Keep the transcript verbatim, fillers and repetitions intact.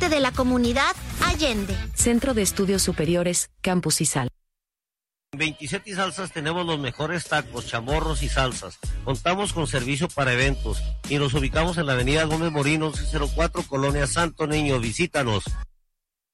parte de la comunidad Allende. Centro de Estudios Superiores, Campus Izal. En veintisiete y Salsas tenemos los mejores tacos, chamorros y salsas. Contamos con servicio para eventos y nos ubicamos en la avenida Gómez Morín once cero cuatro, Colonia Santo Niño. Visítanos.